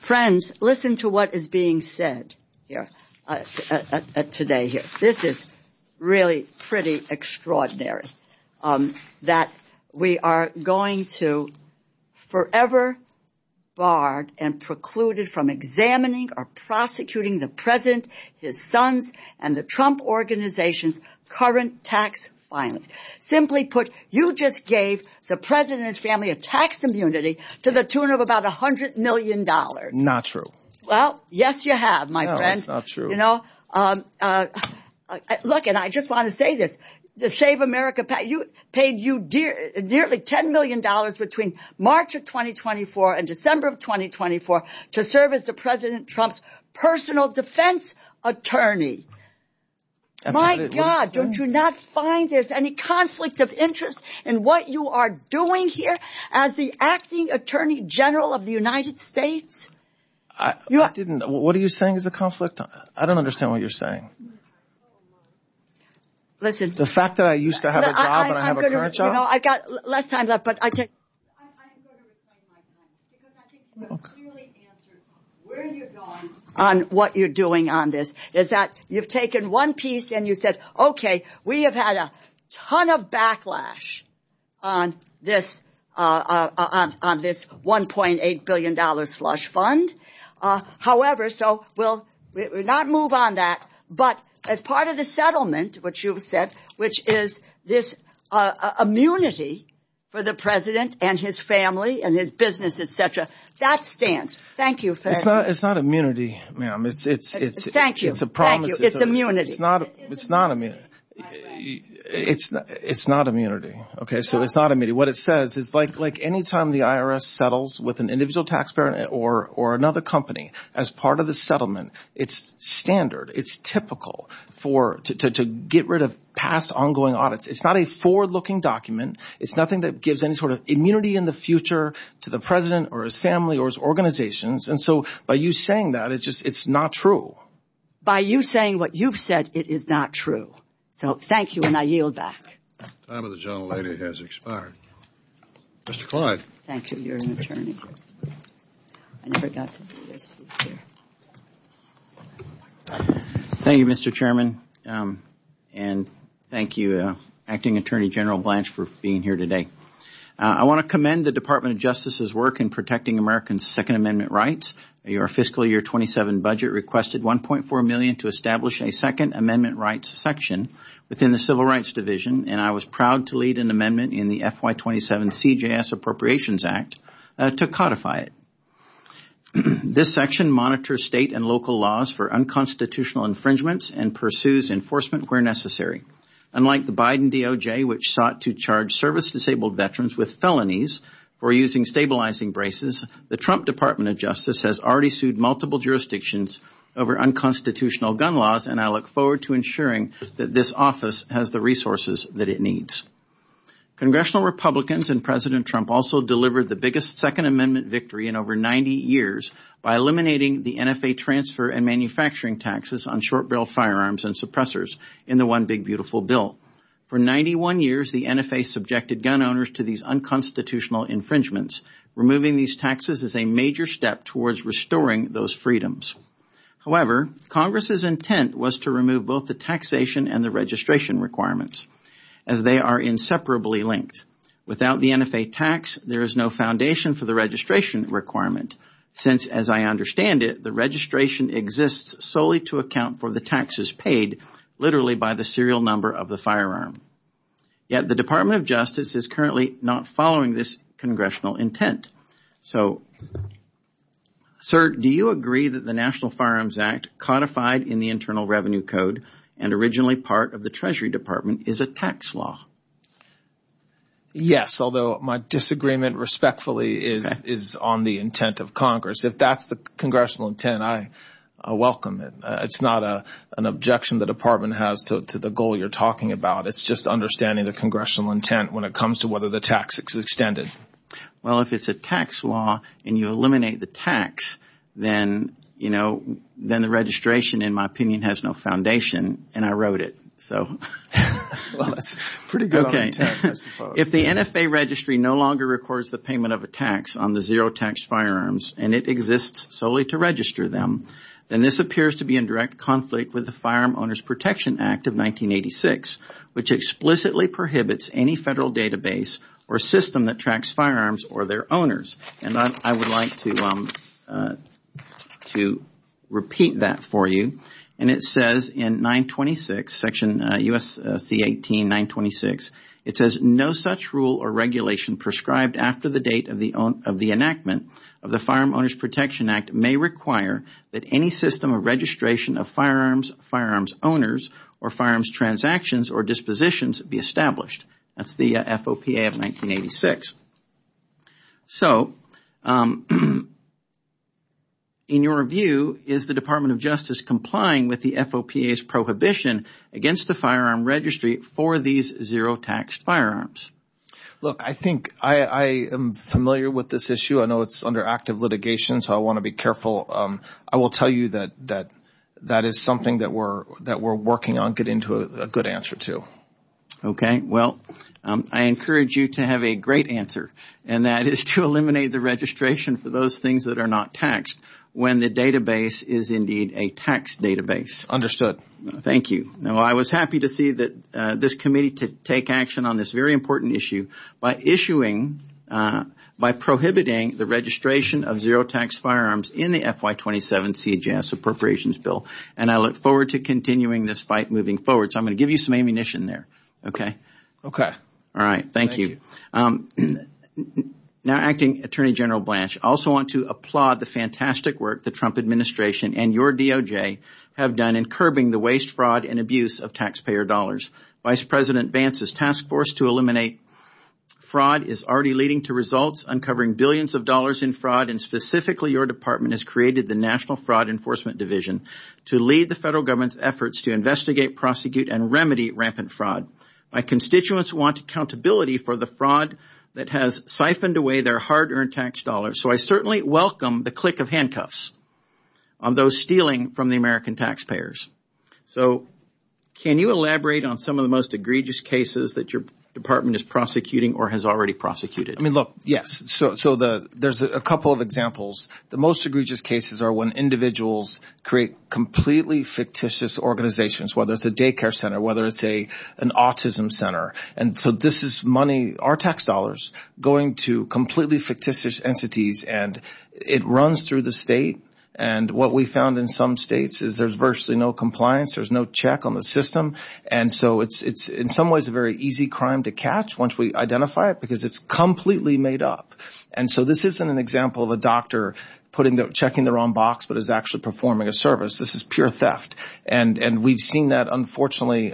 Friends, listen to what is being said here today here. This is really pretty extraordinary, that we are going to forever barred and precluded from examining or prosecuting the president, his sons, and the Trump organization's current tax filings. Simply put, you just gave the president and his family a tax immunity to the tune of about $100 million. Not true. Well, yes, you have, my friend. No, it's not true. You know, look, and I just want to say this. The Save America paid you nearly $10 million between March of 2024 and December of 2024 to serve as the President Trump's personal defense attorney. My God, don't you not find there's any conflict of interest in what you are doing here as the acting Attorney General of the United States? What are you saying is a conflict? I don't understand what you're saying. Listen. The fact that I used to have a job and I have a current job? You know, I've got less time left, but I'm going to reclaim my time because I think you have clearly answered where you're going on what you're doing on this. Is that you've taken one piece and you said, okay, we have had a ton of backlash on this, on this $1.8 billion slush fund. However, so we'll not move on that, but as part of the settlement, which you've said, which is this immunity for the president and his family and his business, etc., that stands. Thank you for that. It's not immunity, ma'am. Thank you. It's a promise. Thank you. It's immunity. It's not immunity. It's not immunity. Okay, so it's not immunity. What it says is like any time the IRS settles with an individual taxpayer or another company as part of the settlement, it's standard. It's typical to get rid of past ongoing audits. It's not a forward-looking document. It's nothing that gives any sort of immunity in the future to the president or his family or his organizations. And so by you saying that, it's not true. By you saying what you've said, it is not true. So thank you, and I yield back. Time of the gentlelady has expired. Mr. Clyde. Thank you. You're an attorney. I never got to do this, please, here. Thank you, Mr. Chairman, and thank you, Acting Attorney General Blanche, for being here today. I want to commend the Department of Justice's work in protecting Americans' Second Amendment rights. Your fiscal year 27 budget requested $1.4 million to establish a Second Amendment rights section within the Civil Rights Division, and I was proud to lead an amendment in the FY27 CJS Appropriations Act to codify it. This section monitors state and local laws for unconstitutional infringements and pursues enforcement where necessary. Unlike the Biden DOJ, which sought to charge service-disabled veterans with felonies for using stabilizing braces, the Trump Department of Justice has already sued multiple jurisdictions over unconstitutional gun laws, and I look forward to ensuring that this office has the resources that it needs. Congressional Republicans and President Trump also delivered the biggest Second Amendment victory in over 90 years by eliminating the NFA transfer and manufacturing taxes on short-barrel firearms and suppressors in the One Big Beautiful Bill. For 91 years, the NFA subjected gun owners to these unconstitutional infringements. Removing these taxes is a major step towards restoring those freedoms. However, Congress's intent was to remove both the taxation and the registration requirements, as they are inseparably linked. Without the NFA tax, there is no foundation for the registration requirement, since, as I understand it, the registration exists solely to account for the taxes paid, literally by the serial number of the firearm. Yet the Department of Justice is currently not following this congressional intent. So, sir, do you agree that the National Firearms Act, codified in the Internal Revenue Code and originally part of the Treasury Department, is a tax law? Yes, although my disagreement respectfully is on the intent of Congress. If that's the congressional intent, I welcome it. It's not an objection the department has to the goal you're talking about. It's just understanding the congressional intent when it comes to whether the tax is extended. Well, if it's a tax law and you eliminate the tax, then the registration, in my opinion, has no foundation, and I wrote it. So Well, that's pretty good on Okay. intent, I suppose. If the NFA registry no longer records the payment of a tax on the zero-tax firearms and it exists solely to register them, then this appears to be in direct conflict with the Firearm Owners Protection Act of 1986, which explicitly prohibits any federal database or system that tracks firearms or their owners. And I would like to repeat that for you. And it says in 926, section USC 18, 926, it says, no such rule or regulation prescribed after the date of the enactment of the Firearm Owners Protection Act may require that any system of registration of firearms, firearms owners, or firearms transactions or dispositions be established. That's the FOPA of 1986. So, in your view, is the Department of Justice complying with the FOPA's prohibition against the firearm registry for these zero-taxed firearms? Look, I think I am familiar with this issue. I know it's under active litigation, so I want to be careful. I will tell you that is something that we're working on getting to a good answer to. Okay, well, I encourage you to have a great answer, and that is to eliminate the registration for those things that are not taxed when the database is indeed a tax database. Understood. Thank you. Now, I was happy to see that this committee to take action on this very important issue by prohibiting the registration of zero-tax firearms in the FY27 CJS appropriations bill. And I look forward to continuing this fight moving forward. So I'm going to give you some ammunition there. Okay? Okay. All right. Thank you. Now, Acting Attorney General Blanche, I also want to applaud the fantastic work the Trump administration and your DOJ have done in curbing the waste, fraud, and abuse of taxpayer dollars. Vice President Vance's task force to eliminate fraud is already leading to results, uncovering billions of dollars in fraud, and specifically your department has created the National Fraud Enforcement Division to lead the federal government's efforts to investigate, prosecute, and remedy rampant fraud. My constituents want accountability for the fraud that has siphoned away their hard-earned tax dollars. So I certainly welcome the click of handcuffs on those stealing from the American taxpayers. So can you elaborate on some of the most egregious cases that your department is prosecuting or has already prosecuted? I mean, look, yes. So there's a couple of examples. The most egregious cases are when individuals create completely fictitious organizations, whether it's a daycare center, whether it's an autism center. And so this is money, our tax dollars, going to completely fictitious entities, and it runs through the state. And what we found in some states is there's virtually no compliance. There's no check on the system. And so it's in some ways a very easy crime to catch once we identify it because it's completely made up. And so this isn't an example of a doctor checking the wrong box, but is actually performing a service. This is pure theft. And we've seen that, unfortunately,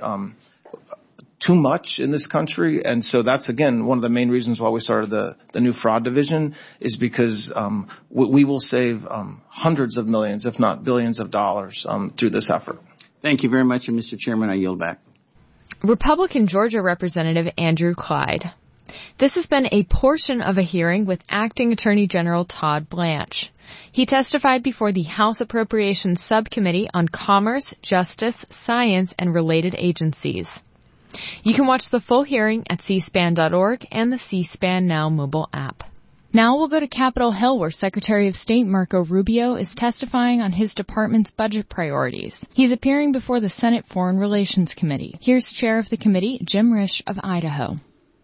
too much in this country. And so that's, again, one of the main reasons why we started the new fraud division is because we will save hundreds of millions, if not billions of dollars through this effort. Thank you very much. And Mr. Chairman, I yield back. Republican Georgia Representative Andrew Clyde. This has been a portion of a hearing with Acting Attorney General Todd Blanche. He testified before the House Appropriations Subcommittee on Commerce, Justice, Science, and Related Agencies. You can watch the full hearing at cspan.org and the C-SPAN Now mobile app. Now we'll go to Capitol Hill, where Secretary of State Marco Rubio is testifying on his department's budget priorities. He's appearing before the Senate Foreign Relations Committee. Here's Chair of the committee, Jim Risch of Idaho.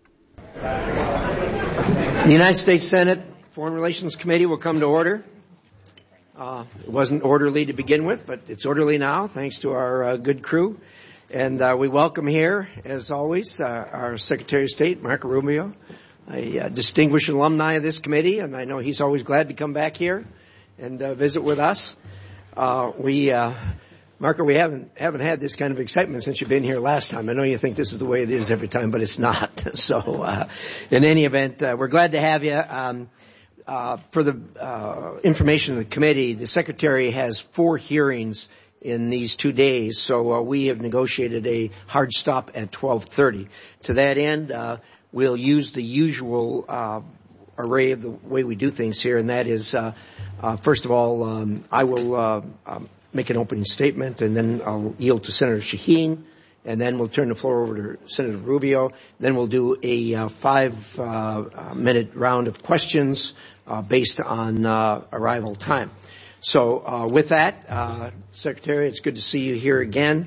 The United States Senate Foreign Relations Committee will come to order. It wasn't orderly to begin with, but it's orderly now, thanks to our good crew. And we welcome here, as always, our Secretary of State, Marco Rubio, a distinguished alumni of this committee, and I know he's always glad to come back here and visit with us. Marco, we haven't had this kind of excitement since you've been here last time. I know you think this is the way it is every time, but it's not. So in any event, we're glad to have you. For the information of the committee, the Secretary has 4 hearings in these 2 days, so we have negotiated a hard stop at 12:30. To that end, we'll use the usual array of the way we do things here, and that is, first of all, I will make an opening statement, and then I'll yield to Senator Shaheen, and then we'll turn the floor over to Senator Rubio. Then we'll do a 5-minute round of questions based on arrival time. So with that, Secretary, it's good to see you here again.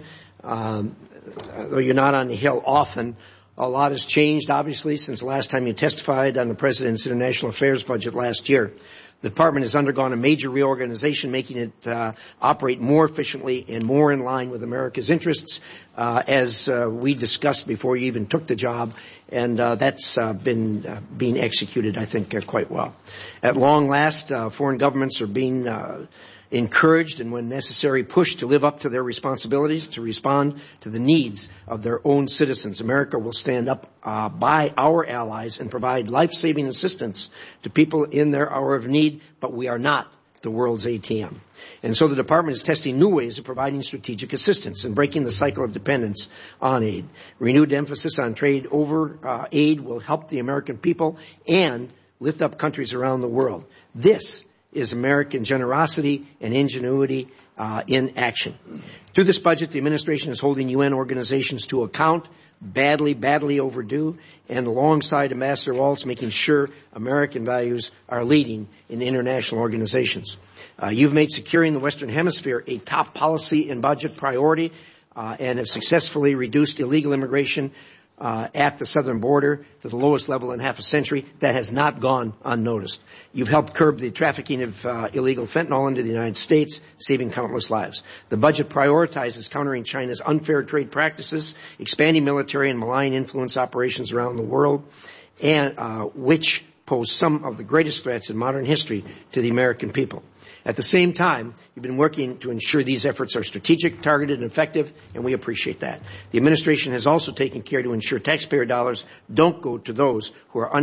Though you're not on the Hill often, a lot has changed, obviously, since the last time you testified on the President's International Affairs budget last year. The Department has undergone a major reorganization, making it operate more efficiently and more in line with America's interests, as we discussed before you even took the job, and that's been being executed, I think, quite well. At long last, foreign governments are being encouraged and, when necessary, pushed to live up to their responsibilities to respond to the needs of their own citizens. America will stand up by our allies and provide life-saving assistance to people in their hour of need, but we are not the world's ATM. And so the Department is testing new ways of providing strategic assistance and breaking the cycle of dependence on aid. Renewed emphasis on trade over aid will help the American people and lift up countries around the world. This is American generosity and ingenuity in action. Through this budget, the administration is holding UN organizations to account, badly overdue, and alongside Ambassador Waltz, making sure American values are leading in international organizations. You've made securing the Western Hemisphere a top policy and budget priority, and have successfully reduced illegal immigration at the southern border to the lowest level in half a century. That has not gone unnoticed. You've helped curb the trafficking of illegal fentanyl into the United States, saving countless lives. The budget prioritizes countering China's unfair trade practices, expanding military and malign influence operations around the world, and which pose some of the greatest threats in modern history to the American people. At the same time, you've been working to ensure these efforts are strategic, targeted, and effective, and we appreciate that. The administration has also taken care to ensure taxpayer dollars don't go to those who are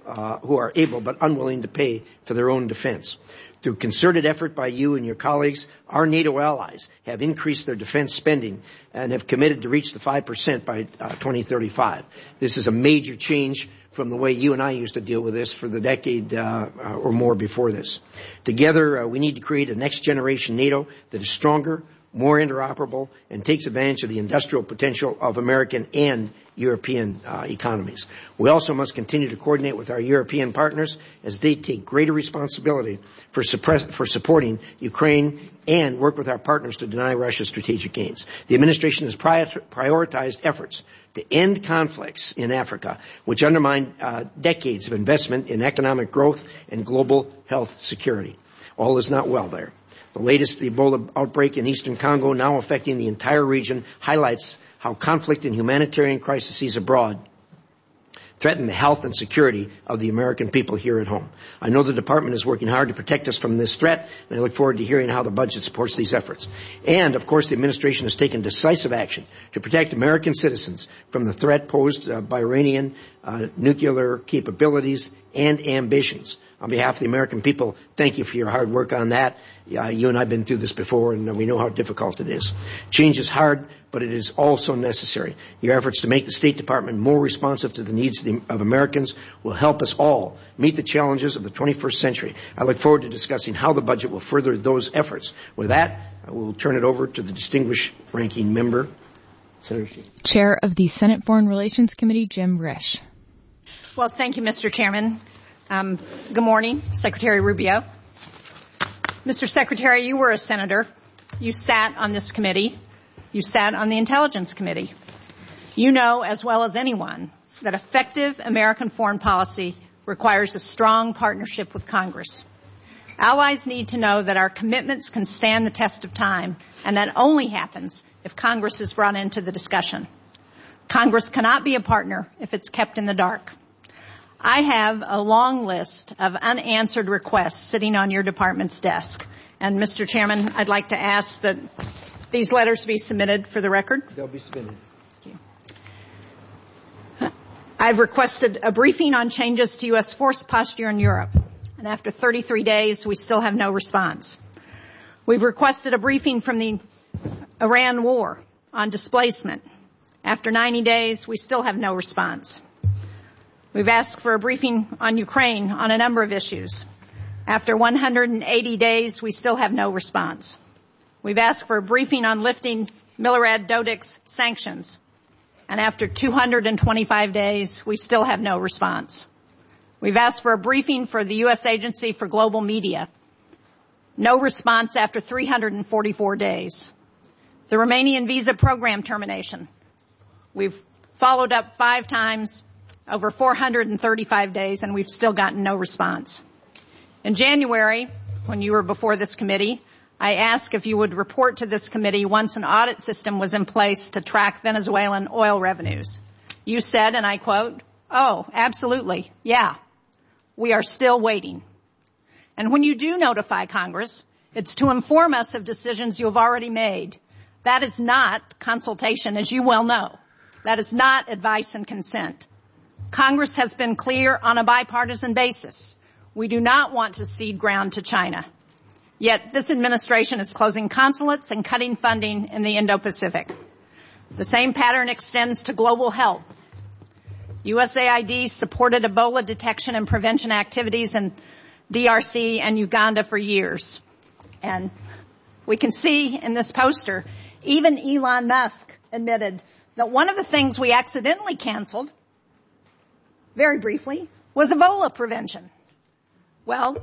able but unwilling to pay for their own defense. Through concerted effort by you and your colleagues, our NATO allies have increased their defense spending and have committed to reach the 5% by 2035. This is a major change from the way you and I used to deal with this for the decade or more before this. Together, we need to create a next-generation NATO that is stronger, more interoperable, and takes advantage of the industrial potential of American and European economies. We also must continue to coordinate with our European partners as they take greater responsibility for supporting Ukraine and work with our partners to deny Russia's strategic gains. The administration has prioritized efforts to end conflicts in Africa, which undermine decades of investment in economic growth and global health security. All is not well there. The latest Ebola outbreak in eastern Congo, now affecting the entire region, highlights how conflict and humanitarian crises abroad threaten the health and security of the American people here at home. I know the Department is working hard to protect us from this threat, and I look forward to hearing how the budget supports these efforts. And, of course, the administration has taken decisive action to protect American citizens from the threat posed by Iranian nuclear capabilities and ambitions. On behalf of the American people, thank you for your hard work on that. You and I have been through this before, and we know how difficult it is. Change is hard, but it is also necessary. Your efforts to make the State Department more responsive to the needs of Americans will help us all meet the challenges of the 21st century. I look forward to discussing how the budget will further those efforts. With that, I will turn it over to the distinguished ranking member, Senator Sheen. Chair of the Senate Foreign Relations Committee, Jim Risch. Well, thank you, Mr. Chairman. Good morning, Secretary Rubio. Mr. Secretary, you were a senator. You sat on this committee. You sat on the Intelligence Committee. You know as well as anyone that effective American foreign policy requires a strong partnership with Congress. Allies need to know that our commitments can stand the test of time, and that only happens if Congress is brought into the discussion. Congress cannot be a partner if it's kept in the dark. I have a long list of unanswered requests sitting on your department's desk. And, Mr. Chairman, I'd like to ask that these letters be submitted for the record. They'll be submitted. Thank you. I've requested a briefing on changes to U.S. force posture in Europe. And after 33 days, we still have no response. We've requested a briefing from the Iran war on displacement. After 90 days, we still have no response. We've asked for a briefing on Ukraine on a number of issues. After 180 days, we still have no response. We've asked for a briefing on lifting Milorad Dodik's sanctions. And after 225 days, we still have no response. We've asked for a briefing for the U.S. Agency for Global Media. No response after 344 days. The Romanian visa program termination. We've followed up 5 times over 435 days, and we've still gotten no response. In January, when you were before this committee, I asked if you would report to this committee once an audit system was in place to track Venezuelan oil revenues. You said, and I quote, "Oh, absolutely, yeah. We are still waiting." And when you do notify Congress, it's to inform us of decisions you have already made. That is not consultation, as you well know. That is not advice and consent. Congress has been clear on a bipartisan basis. We do not want to cede ground to China. Yet this administration is closing consulates and cutting funding in the Indo-Pacific. The same pattern extends to global health. USAID supported Ebola detection and prevention activities in DRC and Uganda for years. And we can see in this poster, even Elon Musk admitted that one of the things we accidentally canceled, very briefly, was Ebola prevention. Well,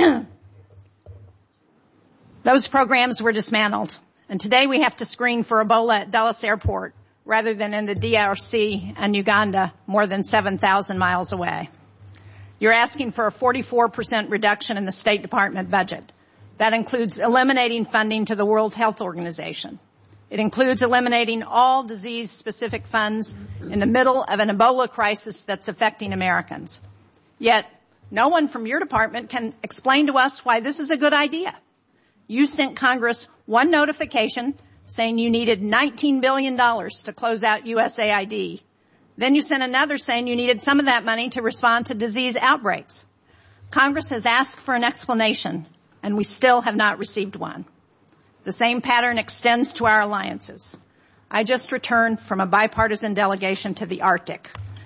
those programs were dismantled. And today we have to screen for Ebola at Dulles Airport rather than in the DRC and Uganda more than 7,000 miles away. You're asking for a 44% reduction in the State Department budget. That includes eliminating funding to the World Health Organization. It includes eliminating all disease-specific funds in the middle of an Ebola crisis that's affecting Americans. Yet, no one from your department can explain to us why this is a good idea. You sent Congress one notification saying you needed $19 billion to close out USAID. Then you sent another saying you needed some of that money to respond to disease outbreaks. Congress has asked for an explanation, and we still have not received one. The same pattern extends to our alliances. I just returned from a bipartisan delegation to the Arctic.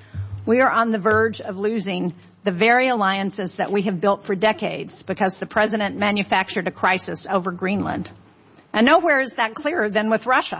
We are on the verge of losing the very alliances that we have built for decades because the president manufactured a crisis over Greenland. And nowhere is that clearer than with Russia.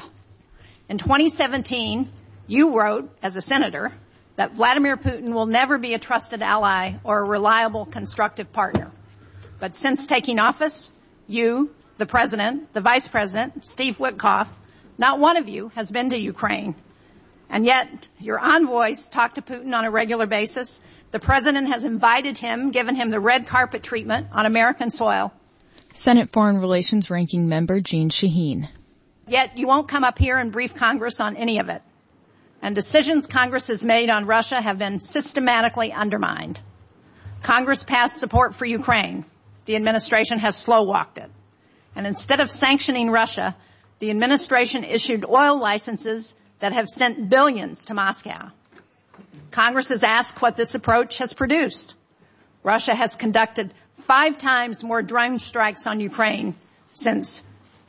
In 2017, you wrote, as a senator, that Vladimir Putin will never be a trusted ally or a reliable, constructive partner. But since taking office, you, the president, the vice president, Steve Witkoff, not one of you has been to Ukraine. And yet, your envoys talk to Putin on a regular basis. The president has invited him, given him the red carpet treatment on American soil. Senate Foreign Relations Ranking Member Jeanne Shaheen. Yet, you won't come up here and brief Congress on any of it. And decisions Congress has made on Russia have been systematically undermined. Congress passed support for Ukraine. The administration has slow-walked it. And instead of sanctioning Russia, the administration issued oil licenses that have sent billions to Moscow. Congress has asked what this approach has produced. Russia has conducted 5 times more drone strikes on Ukraine since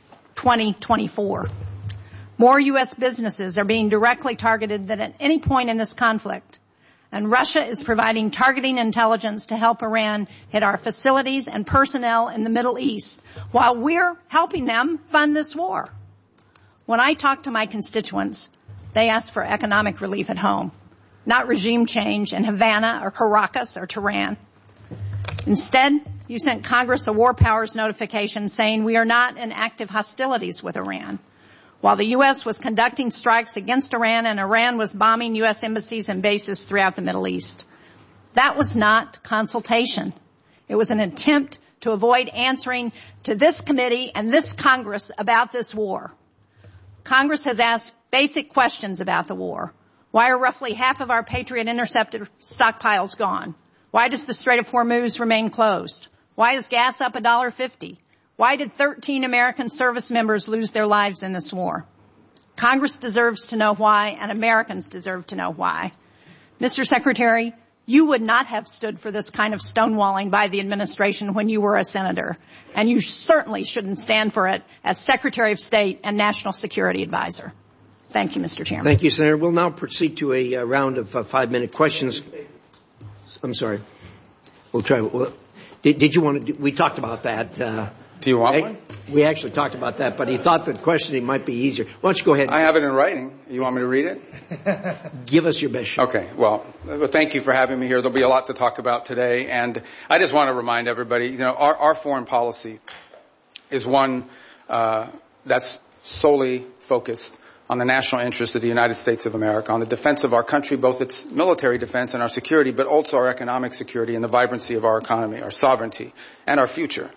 2024. More U.S. businesses are being directly targeted than at any point in this conflict. And Russia is providing targeting intelligence to help Iran hit our facilities and personnel in the Middle East while we're helping them fund this war. When I talk to my constituents, they ask for economic relief at home, not regime change in Havana or Caracas or Tehran. Instead, you sent Congress a war powers notification saying we are not in active hostilities with Iran, while the U.S. was conducting strikes against Iran and Iran was bombing U.S. embassies and bases throughout the Middle East. That was not consultation. It was an attempt to avoid answering to this committee and this Congress about this war. Congress has asked basic questions about the war. Why are roughly half of our Patriot interceptor stockpiles gone? Why does the Strait of Hormuz remain closed? Why is gas up $1.50? Why did 13 American service members lose their lives in this war? Congress deserves to know why, and Americans deserve to know why. Mr. Secretary, you would not have stood for this kind of stonewalling by the administration when you were a senator, and you certainly shouldn't stand for it as Secretary of State and National Security Advisor. Thank you, Mr. Chairman. Thank you, Senator. We'll now proceed to a round of 5-minute questions. I'm sorry. We'll try. Did you want to? We talked about that. Do you want one? We actually talked about that, but he thought the questioning might be easier. Why don't you go ahead? I have it in writing. You want me to read it? Give us your best shot. Okay. Well, thank you for having me here. There'll be a lot to talk about today, and I just want to remind everybody, our foreign policy is one that's solely focused on the national interest of the United States of America, on the defense of our country, both its military defense and our security, but also our economic security and the vibrancy of our economy, our sovereignty, and our future.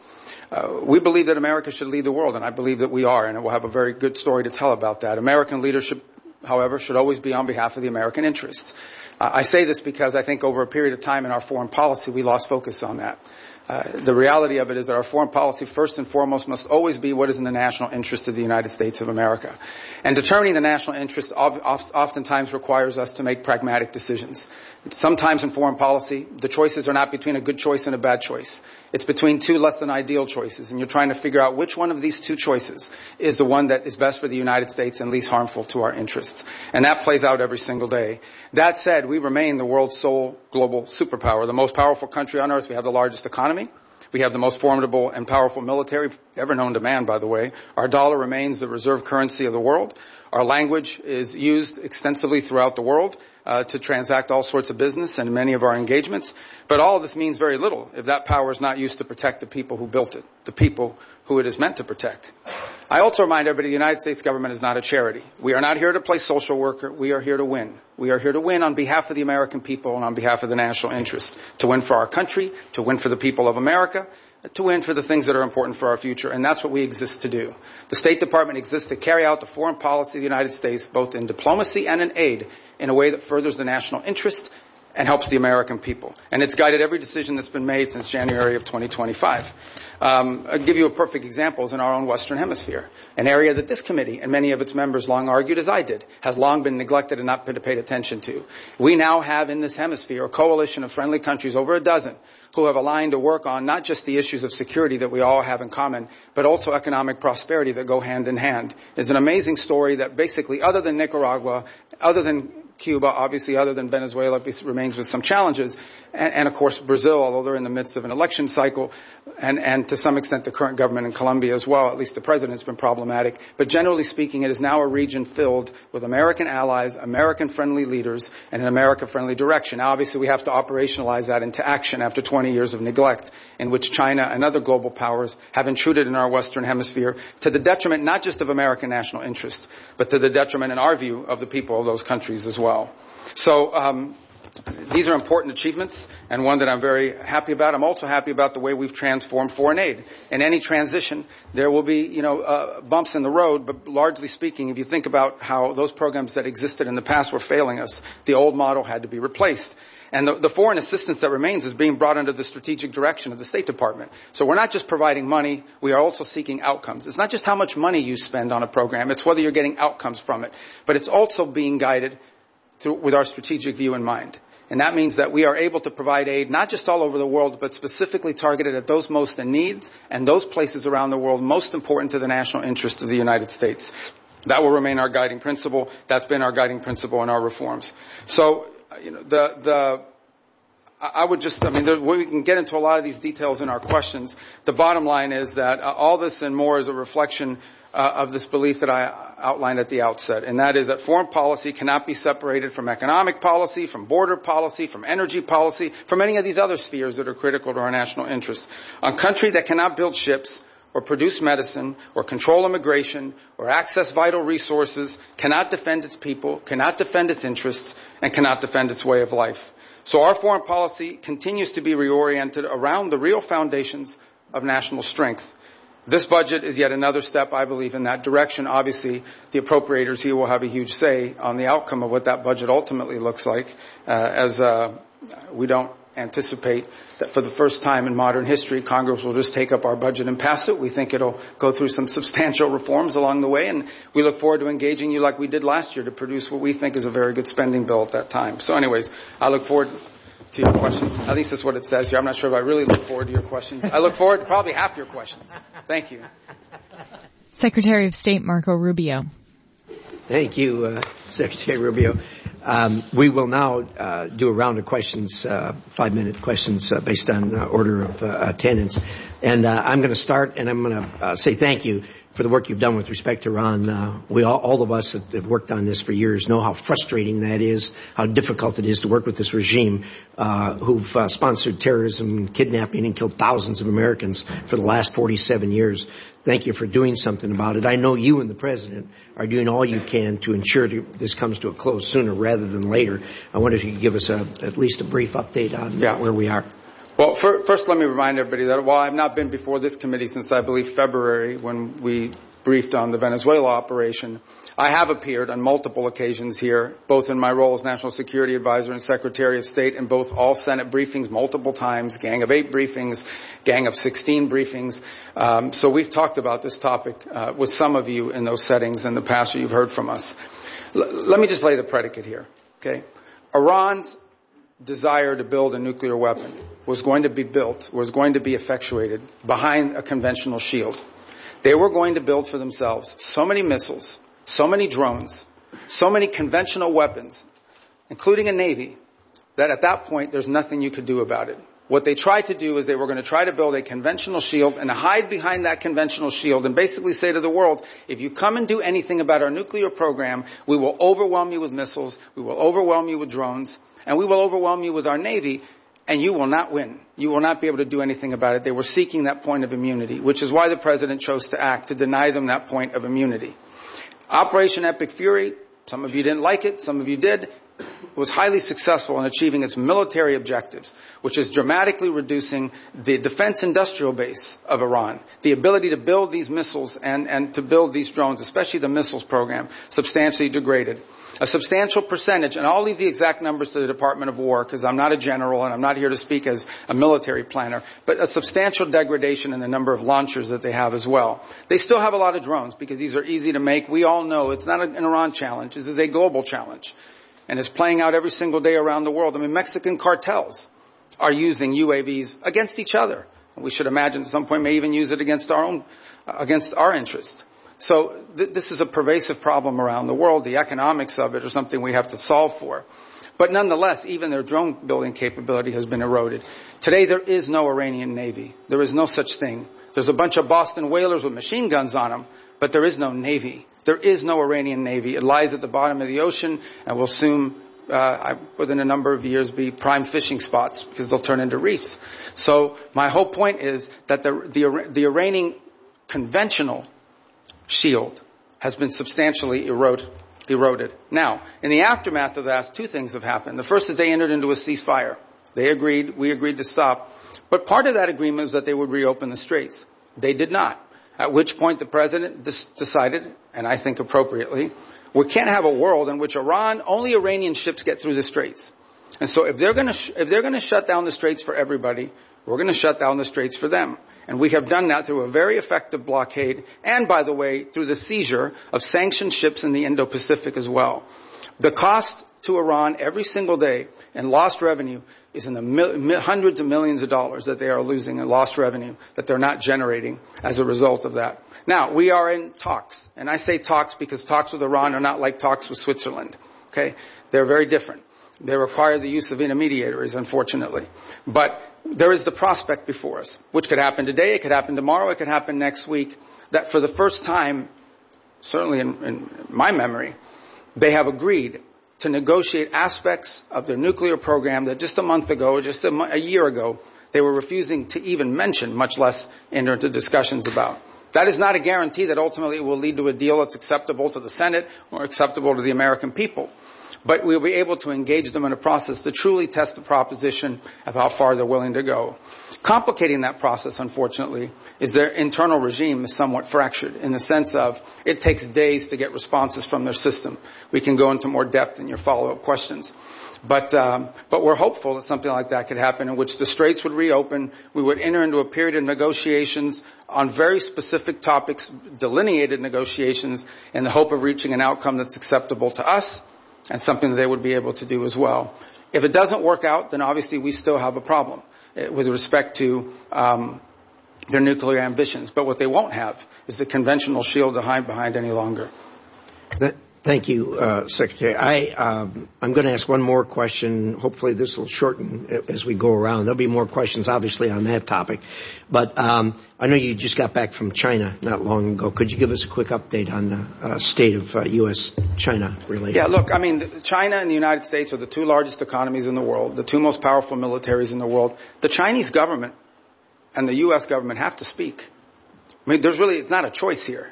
We believe that America should lead the world, and I believe that we are, and we'll have a very good story to tell about that. American leadership, however, should always be on behalf of the American interests. I say this because I think over a period of time in our foreign policy, we lost focus on that. The reality of it is that our foreign policy, first and foremost, must always be what is in the national interest of the United States of America. And determining the national interest oftentimes requires us to make pragmatic decisions. Sometimes in foreign policy, the choices are not between a good choice and a bad choice. It's between two less than ideal choices, and you're trying to figure out which one of these two choices is the one that is best for the United States and least harmful to our interests. And that plays out every single day. That said, we remain the world's sole global superpower, the most powerful country on earth. We have the largest economy. We have the most formidable and powerful military ever known to man, by the way. Our dollar remains the reserve currency of the world. Our language is used extensively throughout the world to transact all sorts of business and many of our engagements. But all of this means very little if that power is not used to protect the people who built it, the people who it is meant to protect. I also remind everybody the United States government is not a charity. We are not here to play social worker. We are here to win. We are here to win on behalf of the American people and on behalf of the national interest, to win for our country, to win for the people of America, to win for the things that are important for our future, and that's what we exist to do. The State Department exists to carry out the foreign policy of the United States, both in diplomacy and in aid, in a way that furthers the national interest and helps the American people. And it's guided every decision that's been made since January of 2025. I'll give you a perfect example is in our own Western Hemisphere, an area that this committee and many of its members long argued, as I did, has long been neglected and not been paid attention to. We now have in this hemisphere a coalition of friendly countries, over a dozen, who have aligned to work on not just the issues of security that we all have in common, but also economic prosperity that go hand in hand. It's an amazing story that basically, other than Nicaragua, other than Cuba, obviously other than Venezuela, remains with some challenges, and of course Brazil, although they're in the midst of an election cycle, and to some extent the current government in Colombia as well, at least the president's been problematic. But generally speaking, it is now a region filled with American allies, American-friendly leaders, and an America-friendly direction. Now, obviously, we have to operationalize that into action after 20 years of neglect, in which China and other global powers have intruded in our Western Hemisphere to the detriment not just of American national interest, but to the detriment, in our view, of the people of those countries as well. So these are important achievements, and one that I'm very happy about. I'm also happy about the way we've transformed foreign aid. In any transition, there will be, bumps in the road, but largely speaking, if you think about how those programs that existed in the past were failing us, the old model had to be replaced. And the foreign assistance that remains is being brought under the strategic direction of the State Department. So we're not just providing money, we are also seeking outcomes. It's not just how much money you spend on a program, it's whether you're getting outcomes from it. But it's also being guided with our strategic view in mind. And that means that we are able to provide aid not just all over the world, but specifically targeted at those most in need and those places around the world most important to the national interest of the United States. That will remain our guiding principle. That's been our guiding principle in our reforms. So, we can get into a lot of these details in our questions. The bottom line is that all this and more is a reflection of this belief that I outlined at the outset, and that is that foreign policy cannot be separated from economic policy, from border policy, from energy policy, from any of these other spheres that are critical to our national interests. A country that cannot build ships or produce medicine or control immigration or access vital resources cannot defend its people, cannot defend its interests, and cannot defend its way of life. So our foreign policy continues to be reoriented around the real foundations of national strength. This budget is yet another step, I believe, in that direction. Obviously, the appropriators here will have a huge say on the outcome of what that budget ultimately looks like, as we don't anticipate that for the first time in modern history, Congress will just take up our budget and pass it. We think it'll go through some substantial reforms along the way, and we look forward to engaging you like we did last year to produce what we think is a very good spending bill at that time. So anyways, I look forward to your questions. At least that's what it says here. I'm not sure if I really look forward to your questions. I look forward to probably half your questions. Thank you. Secretary of State Marco Rubio. Thank you, Secretary Rubio. We will now do a round of questions, 5-minute questions based on order of attendance. And I'm going to start, and I'm going to say thank you for the work you've done with respect to Iran. We all of us that have worked on this for years know how frustrating that is, how difficult it is to work with this regime who've sponsored terrorism and kidnapping and killed thousands of Americans for the last 47 years. Thank you for doing something about it. I know you and the President are doing all you can to ensure this comes to a close sooner rather than later. I wonder if you could give us at least a brief update on where we are. Well, first let me remind everybody that while I've not been before this committee since I believe February when we briefed on the Venezuela operation, I have appeared on multiple occasions here, both in my role as National Security Advisor and Secretary of State, in both all Senate briefings multiple times, Gang of 8 briefings, Gang of 16 briefings. So we've talked about this topic with some of you in those settings in the past. You've heard from us. Let me just lay the predicate here. Okay, Iran's desire to build a nuclear weapon was going to be effectuated behind a conventional shield. They were going to build for themselves so many missiles, so many drones, so many conventional weapons, including a navy, that at that point there's nothing you could do about it. What they tried to do is they were going to try to build a conventional shield and hide behind that conventional shield and basically say to the world, if you come and do anything about our nuclear program, we will overwhelm you with missiles, we will overwhelm you with drones, and we will overwhelm you with our Navy, and you will not win. You will not be able to do anything about it. They were seeking that point of immunity, which is why the President chose to act, to deny them that point of immunity. Operation Epic Fury, some of you didn't like it, some of you did, was highly successful in achieving its military objectives, which is dramatically reducing the defense industrial base of Iran, the ability to build these missiles and to build these drones, especially the missiles program, substantially degraded. A substantial percentage, and I'll leave the exact numbers to the Department of War because I'm not a general and I'm not here to speak as a military planner, but a substantial degradation in the number of launchers that they have as well. They still have a lot of drones because these are easy to make. We all know it's not an Iran challenge. This is a global challenge. And it's playing out every single day around the world. I mean, Mexican cartels are using UAVs against each other. We should imagine at some point may even use it against our interest. So this is a pervasive problem around the world. The economics of it are something we have to solve for. But nonetheless, even their drone building capability has been eroded. Today there is no Iranian Navy. There is no such thing. There's a bunch of Boston whalers with machine guns on them, but there is no Navy. There is no Iranian Navy. It lies at the bottom of the ocean and will soon, within a number of years, be prime fishing spots because they'll turn into reefs. So my whole point is that the Iranian conventional shield has been substantially eroded. Now, in the aftermath of that, two things have happened. The first is they entered into a ceasefire. We agreed to stop. But part of that agreement was that they would reopen the straits. They did not. At which point the President decided, and I think appropriately, we can't have a world in which only Iranian ships get through the straits. And so if they're going to shut down the straits for everybody, we're going to shut down the straits for them. And we have done that through a very effective blockade and, by the way, through the seizure of sanctioned ships in the Indo-Pacific as well. The cost to Iran every single day in lost revenue is in the hundreds of millions of dollars that they are losing in lost revenue that they're not generating as a result of that. Now, we are in talks. And I say talks because talks with Iran are not like talks with Switzerland. Okay? They're very different. They require the use of intermediaries, unfortunately. But there is the prospect before us, which could happen today, it could happen tomorrow, it could happen next week, that for the first time, certainly in my memory, they have agreed to negotiate aspects of their nuclear program that just a month ago, just a year ago, they were refusing to even mention, much less enter into discussions about. That is not a guarantee that ultimately it will lead to a deal that's acceptable to the Senate or acceptable to the American people. But we'll be able to engage them in a process to truly test the proposition of how far they're willing to go. Complicating that process, unfortunately, is their internal regime is somewhat fractured in the sense of it takes days to get responses from their system. We can go into more depth in your follow-up questions. But we're hopeful that something like that could happen in which the straits would reopen. We would enter into a period of negotiations on very specific topics, delineated negotiations, in the hope of reaching an outcome that's acceptable to us and something that they would be able to do as well. If it doesn't work out, then obviously we still have a problem with respect to their nuclear ambitions. But what they won't have is the conventional shield to hide behind any longer. Thank you, Secretary. I'm going to ask one more question. Hopefully this will shorten as we go around. There'll be more questions, obviously, on that topic. But I know you just got back from China not long ago. Could you give us a quick update on the state of U.S.-China relations? Yeah, look, I mean, China and the United States are the two largest economies in the world, the two most powerful militaries in the world. The Chinese government and the U.S. government have to speak. I mean, it's not a choice here.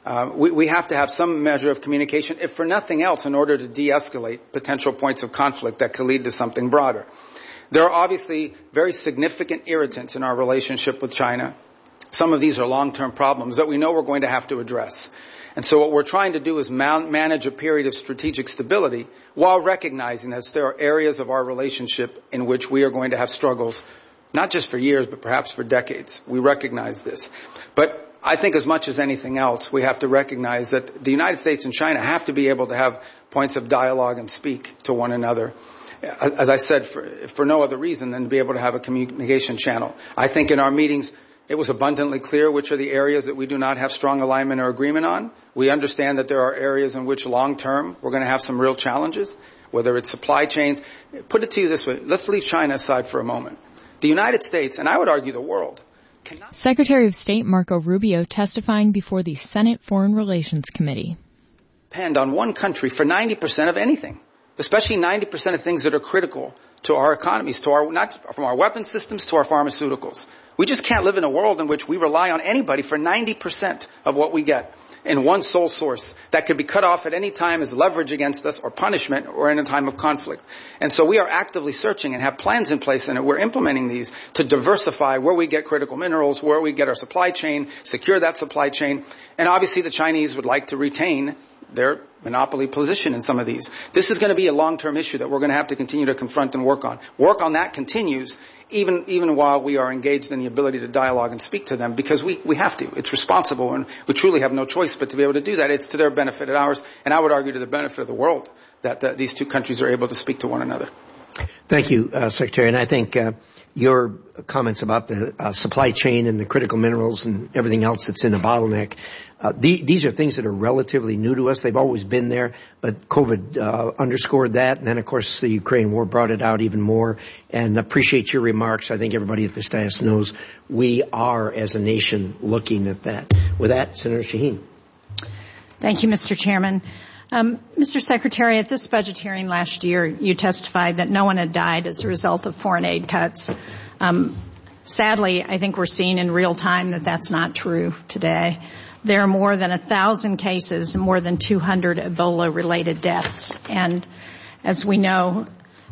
We have to have some measure of communication, if for nothing else, in order to de-escalate potential points of conflict that could lead to something broader. There are obviously very significant irritants in our relationship with China. Some of these are long-term problems that we know we're going to have to address. And so what we're trying to do is manage a period of strategic stability while recognizing that there are areas of our relationship in which we are going to have struggles, not just for years, but perhaps for decades. We recognize this. But I think as much as anything else, we have to recognize that the United States and China have to be able to have points of dialogue and speak to one another. As I said, for no other reason than to be able to have a communication channel. I think in our meetings, it was abundantly clear which are the areas that we do not have strong alignment or agreement on. We understand that there are areas in which long-term we're going to have some real challenges, whether it's supply chains. Put it to you this way. Let's leave China aside for a moment. The United States, and I would argue the world, Secretary of State Marco Rubio testifying before the Senate Foreign Relations Committee. Depend on one country for 90% of anything, especially 90% of things that are critical to our economies, not from our weapon systems to our pharmaceuticals. We just can't live in a world in which we rely on anybody for 90% of what we get in one sole source that could be cut off at any time as leverage against us or punishment or in a time of conflict. And so we are actively searching and have plans in place, and we're implementing these to diversify where we get critical minerals, where we get our supply chain, secure that supply chain. And obviously the Chinese would like to retain their monopoly position in some of these. This is going to be a long-term issue that we're going to have to continue to confront and work on. Work on that continues even while we are engaged in the ability to dialogue and speak to them, because we have to. It's responsible, and we truly have no choice but to be able to do that. It's to their benefit and ours, and I would argue to the benefit of the world that these two countries are able to speak to one another. Thank you, Secretary. And I think your comments about the supply chain and the critical minerals and everything else that's in the bottleneck, these are things that are relatively new to us. They've always been there, but COVID underscored that. And then, of course, the Ukraine war brought it out even more. And appreciate your remarks. I think everybody at this dais knows we are, as a nation, looking at that. With that, Senator Shaheen. Thank you, Mr. Chairman. Mr. Secretary, at this budget hearing last year, you testified that no one had died as a result of foreign aid cuts. Sadly, I think we're seeing in real time that that's not true today. There are more than 1,000 cases, more than 200 Ebola-related deaths. And as we know,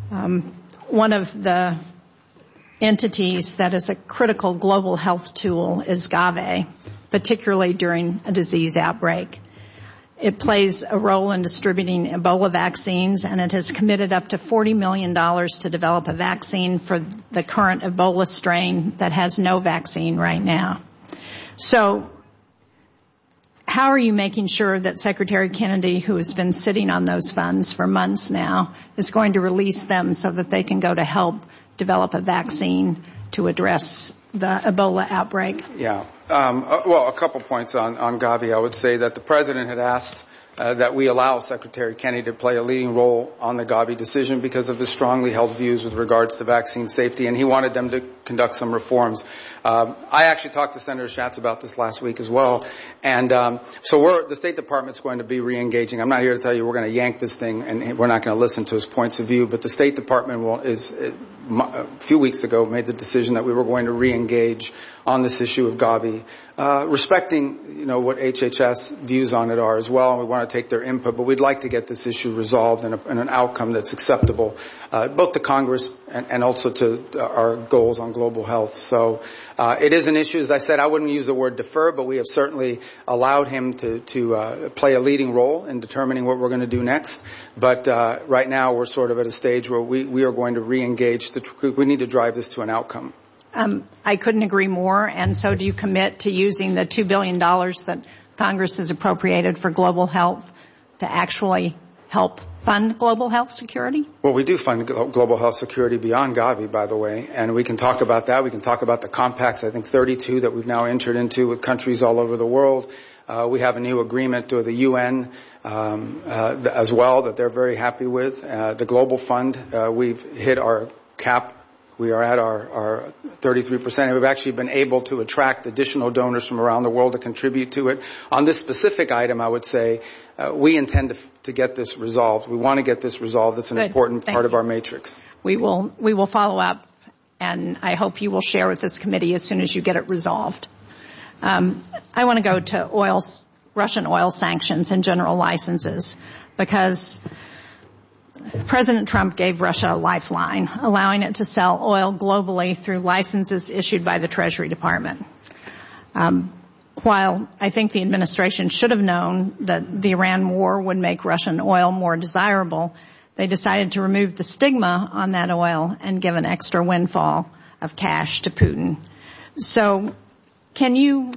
one of the entities that is a critical global health tool is Gavi, particularly during a disease outbreak. It plays a role in distributing Ebola vaccines, and it has committed up to $40 million to develop a vaccine for the current Ebola strain that has no vaccine right now. So how are you making sure that Secretary Kennedy, who has been sitting on those funds for months now, is going to release them so that they can go to help develop a vaccine to address the Ebola outbreak? Yeah. Well, a couple points on Gavi. I would say that the President had asked that we allow Secretary Kennedy to play a leading role on the Gavi decision because of his strongly held views with regards to vaccine safety, and he wanted them to conduct some reforms. I actually talked to Senator Schatz about this last week as well, and so the State Department's going to be re-engaging. I'm not here to tell you we're going to yank this thing and we're not going to listen to his points of view, but the State Department a few weeks ago made the decision that we were going to re-engage on this issue of Gavi, respecting what HHS views on it are as well, and we want to take their input, but we'd like to get this issue resolved in an outcome that's acceptable both to Congress and also to our goals on global health. So it is an issue. As I said, I wouldn't use the word defer, but we have certainly allowed him to play a leading role in determining what we're going to do next. But right now we're sort of at a stage where we are going to re-engage. We need to drive this to an outcome. I couldn't agree more. And so do you commit to using the $2 billion that Congress has appropriated for global health to actually help fund global health security? Well, we do fund global health security beyond Gavi, by the way, and we can talk about that. We can talk about the compacts, I think 32 that we've now entered into with countries all over the world. We have a new agreement with the UN as well that they're very happy with. The Global Fund, we've hit our cap. We are at our 33%. We've actually been able to attract additional donors from around the world to contribute to it. On this specific item, I would say we intend to get this resolved. We want to get this resolved. It's an important part of our matrix. We will follow up, and I hope you will share with this committee as soon as you get it resolved. I want to go to Russian oil sanctions and general licenses, because President Trump gave Russia a lifeline, allowing it to sell oil globally through licenses issued by the Treasury Department. While I think the administration should have known that the Iran war would make Russian oil more desirable, they decided to remove the stigma on that oil and give an extra windfall of cash to Putin. So can you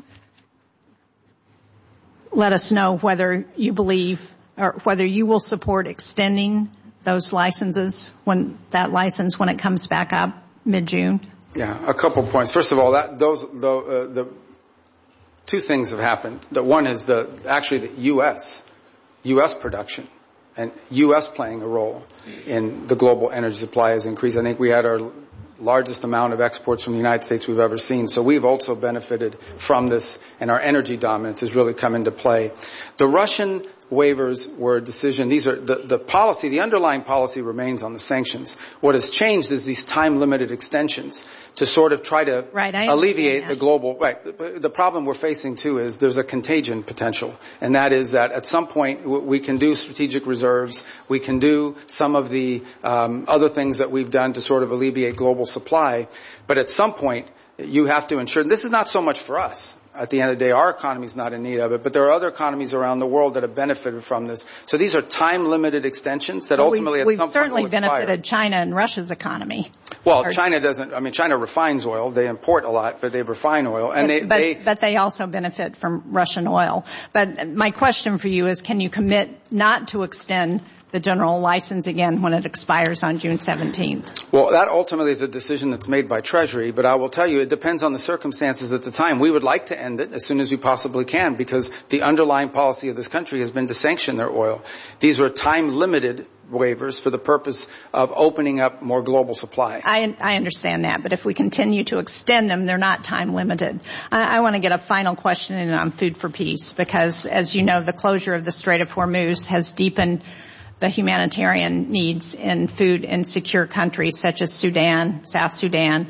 let us know whether you believe or whether you will support extending those licenses when it comes back up mid-June? Yeah, a couple points. First of all, the two things have happened. The one is the U.S. production and U.S. playing a role in the global energy supply has increased. I think we had our largest amount of exports from the United States we've ever seen. So we've also benefited from this, and our energy dominance has really come into play. The Russian waivers were a decision. These are the policy, the underlying policy remains on the sanctions. What has changed is these time-limited extensions to sort of try to alleviate the global. Right. The problem we're facing too is there's a contagion potential, and that is that at some point we can do strategic reserves, we can do some of the other things that we've done to sort of alleviate global supply, but at some point you have to ensure. And this is not so much for us. At the end of the day, our economy is not in need of it, but there are other economies around the world that have benefited from this. So these are time-limited extensions that ultimately at some point will expire. We've certainly benefited China and Russia's economy. Well, China doesn't. I mean, China refines oil. They import a lot, but they refine oil, and but they also benefit from Russian oil. But my question for you is, can you commit not to extend the general license again when it expires on June 17th? Well, that ultimately is a decision that's made by Treasury, but I will tell you it depends on the circumstances at the time. We would like to end it as soon as we possibly can because the underlying policy of this country has been to sanction their oil. These were time-limited waivers for the purpose of opening up more global supply. I understand that, but if we continue to extend them, they're not time-limited. I want to get a final question in on food for peace because, as you know, the closure of the Strait of Hormuz has deepened the humanitarian needs in food insecure countries such as Sudan, South Sudan.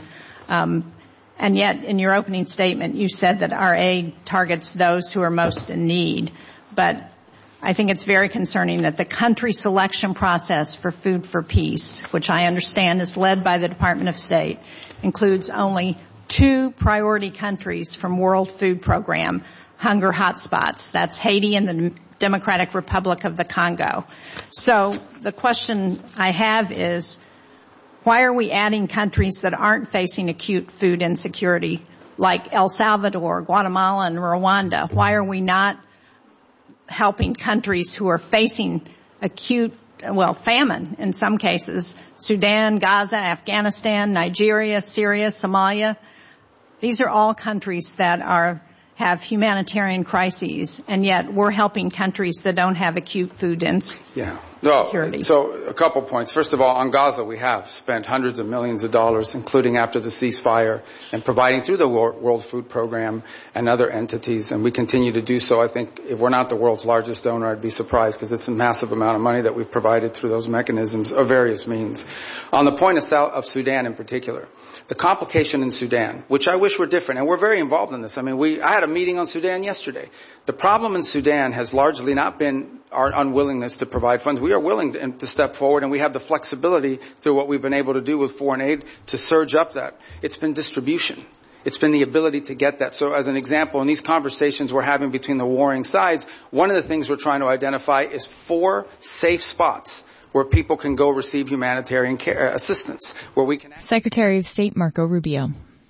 And yet, in your opening statement, you said that our aid targets those who are most in need. But I think it's very concerning that the country selection process for Food for Peace, which I understand is led by the Department of State, includes only 2 priority countries from World Food Program hunger hotspots. That's Haiti and the Democratic Republic of the Congo. So the question I have is, why are we adding countries that aren't facing acute food insecurity, like El Salvador, Guatemala, and Rwanda? Why are we not helping countries who are facing acute, famine in some cases? Sudan, Gaza, Afghanistan, Nigeria, Syria, Somalia. These are all countries that have humanitarian crises, and yet we're helping countries that don't have acute food insecurity. So a couple points. First of all, on Gaza, we have spent hundreds of millions of dollars, including after the ceasefire, and providing through the World Food Program and other entities, and we continue to do so. I think if we're not the world's largest donor, I'd be surprised because it's a massive amount of money that we've provided through those mechanisms of various means. On the point of Sudan in particular, the complication in Sudan, which I wish were different, and we're very involved in this. I mean, I had a meeting on Sudan yesterday. The problem in Sudan has largely not been our unwillingness to provide funds. We are willing to step forward, and we have the flexibility through what we've been able to do with foreign aid to surge up that. It's been distribution. It's been the ability to get that. So as an example, in these conversations we're having between the warring sides, one of the things we're trying to identify is 4 safe spots where people can go receive humanitarian care, assistance, where we can. Secretary of State Marco Rubio.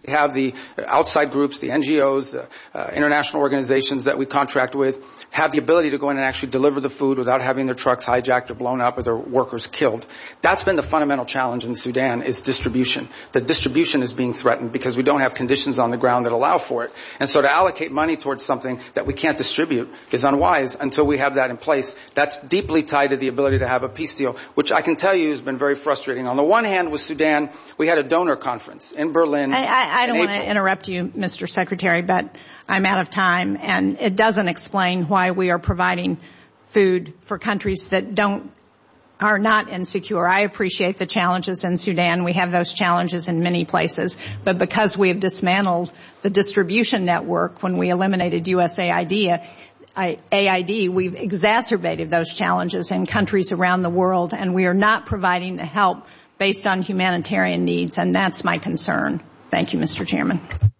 have the outside groups, the NGOs, the international organizations that we contract with, have the ability to go in and actually deliver the food without having their trucks hijacked or blown up or their workers killed. That's been the fundamental challenge in Sudan, is distribution. The distribution is being threatened because we don't have conditions on the ground that allow for it. And so to allocate money towards something that we can't distribute is unwise until we have that in place. That's deeply tied to the ability to have a peace deal, which I can tell you has been very frustrating. On the one hand, with Sudan, we had a donor conference in Berlin. I don't want to interrupt you, Mr. Secretary, but I'm out of time, and it doesn't explain why we are providing food for countries that are not insecure. I appreciate the challenges in Sudan. We have those challenges in many places, but because we have dismantled the distribution network when we eliminated USAID, we've exacerbated those challenges in countries around the world, and we are not providing the help based on humanitarian needs, and that's my concern. Thank you, Mr. Chairman.